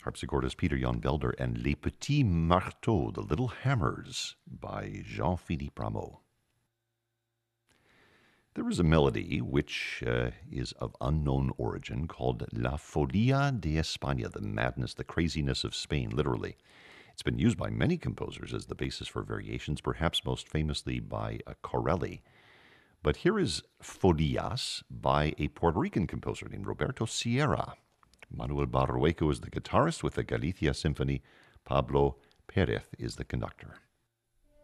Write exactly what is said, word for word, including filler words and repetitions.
Harpsichordist Peter Jan Belder and Les Petits Marteaux, The Little Hammers, by Jean-Philippe Rameau. There is a melody which uh, is of unknown origin called La Folia de España, the madness, the craziness of Spain, literally. It's been used by many composers as the basis for variations, perhaps most famously by uh, Corelli. But here is Folias by a Puerto Rican composer named Roberto Sierra. Manuel Barrueco is the guitarist with the Galicia Symphony. Pablo Perez is the conductor.